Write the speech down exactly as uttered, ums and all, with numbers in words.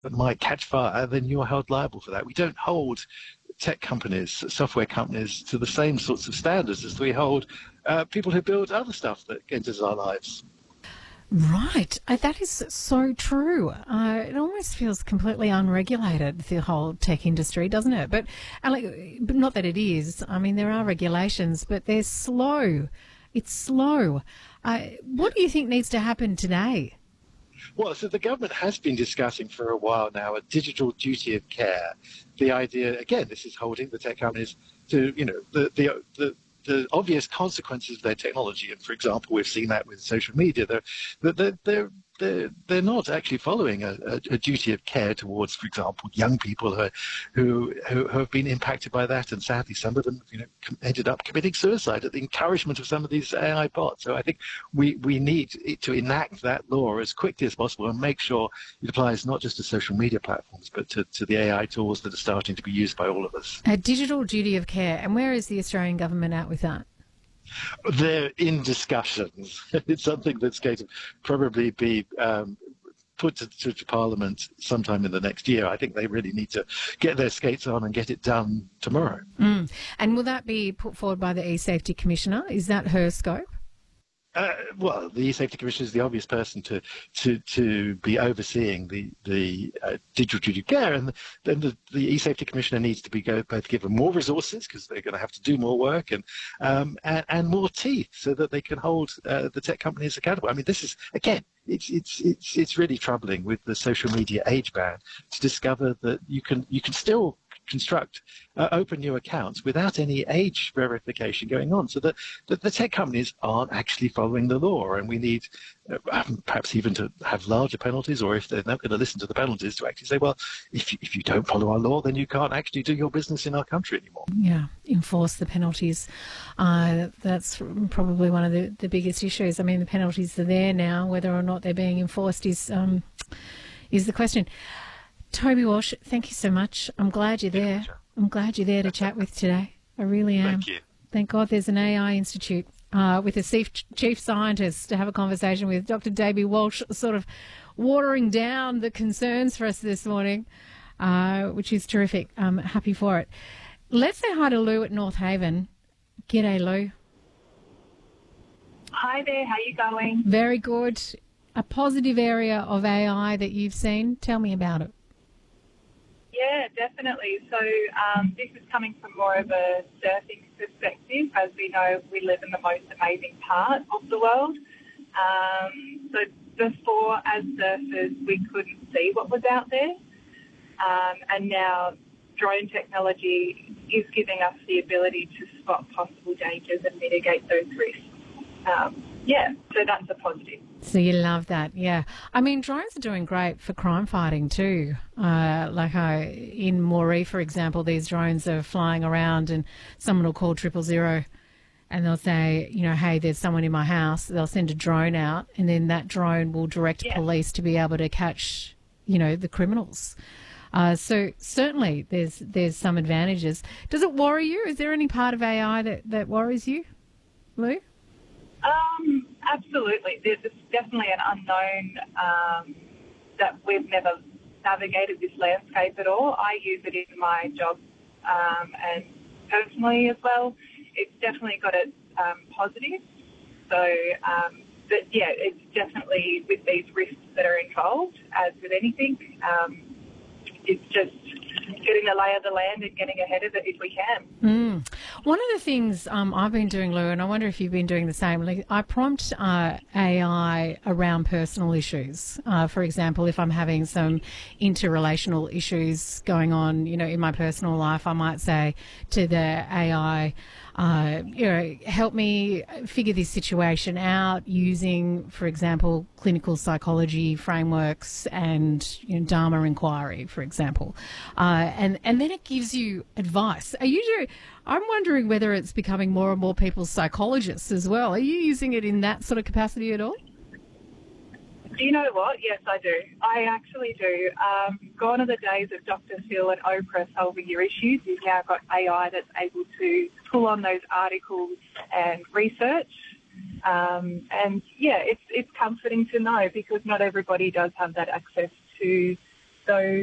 that might catch fire, then you're held liable for that. We don't hold tech companies, software companies, to the same sorts of standards as we hold uh, people who build other stuff that enters our lives. Right. Uh, that is so true. Uh, it almost feels completely unregulated, the whole tech industry, doesn't it? But, uh, like, but not that it is. I mean, there are regulations, but they're slow. It's slow. Uh, what do you think needs to happen today? Well, so the government has been discussing for a while now a digital duty of care. The idea, again, this is holding the tech companies to, you know, the the the, the obvious consequences of their technology. And for example, we've seen that with social media. They're they're they're they're, they're not actually following a, a, a duty of care towards, for example, young people who, who who have been impacted by that, and sadly, some of them, you know, ended up committing suicide at the encouragement of some of these A I bots. So I think we we need to enact that law as quickly as possible and make sure it applies not just to social media platforms, but to, to the A I tools that are starting to be used by all of us. A digital duty of care, and where is the Australian government at with that? They're in discussions. It's something that's going to probably be um, put to, to, to Parliament sometime in the next year. I think they really need to get their skates on and get it done tomorrow. Mm. And will that be put forward by the E-Safety Commissioner? Is that her scope? Uh, well, the E-Safety Commissioner is the obvious person to to, to be overseeing the the uh, digital duty of care, and then the, the E-Safety Commissioner needs to be go, both given more resources because they're going to have to do more work, and um, and, and more teeth so that they can hold uh, the tech companies accountable. I mean, this is again, it's it's it's it's really troubling with the social media age ban to discover that you can you can still construct, uh, open new accounts without any age verification going on, so that, that the tech companies aren't actually following the law. And we need uh, perhaps even to have larger penalties, or if they're not going to listen to the penalties, to actually say, well, if you, if you don't follow our law, then you can't actually do your business in our country anymore. Yeah, enforce the penalties. Uh, that's probably one of the, the biggest issues. I mean, the penalties are there now. Whether or not they're being enforced is um, is the question. Toby Walsh, thank you so much. I'm glad you're there. I'm glad you're there to chat with today. I really am. Thank you. Thank God there's an A I Institute uh, with a chief, chief scientist to have a conversation with. Doctor Toby Walsh sort of watering down the concerns for us this morning, uh, which is terrific. I'm happy for it. Let's say hi to Lou at North Haven. G'day, Lou. Hi there, how are you going? Very good. A positive area of A I that you've seen. Tell me about it. Yeah, definitely. So um, this is coming from more of a surfing perspective. As we know, we live in the most amazing part of the world. Um, so before, as surfers, we couldn't see what was out there. Um, and now drone technology is giving us the ability to spot possible dangers and mitigate those risks. Um, yeah, so that's a positive. So you love that, yeah. I mean, drones are doing great for crime fighting too. Uh, like I, in Moree, for example, these drones are flying around and someone will call triple zero and they'll say, you know, hey, there's someone in my house. They'll send a drone out and then that drone will direct yeah. police to be able to catch, you know, the criminals. Uh, so certainly there's there's some advantages. Does it worry you? Is there any part of A I that, that worries you, Lou? Um, absolutely. There's definitely an unknown um, that we've never navigated this landscape at all. I use it in my job um, and personally as well. It's definitely got its um, positives. So, um, but yeah, it's definitely with these risks that are involved, as with anything, um, it's just getting the lay of the land and getting ahead of it if we can. Mm. One of the things um, I've been doing, Lou, and I wonder if you've been doing the same, like I prompt uh, A I around personal issues. Uh, for example, if I'm having some interrelational issues going on, you know, in my personal life, I might say to the A I, uh, you know, help me figure this situation out using, for example, clinical psychology frameworks and, you know, Dharma inquiry, for example. Uh, and, and then it gives you advice. Are you doing, I'm wondering whether it's becoming more and more people's psychologists as well. Are you using it in that sort of capacity at all? Do you know what? Yes, I do. I actually do. Um, gone are the days of Doctor Phil and Oprah solving your issues. You've now got A I that's able to pull on those articles and research. Um, and, yeah, it's it's comforting to know because not everybody does have that access to so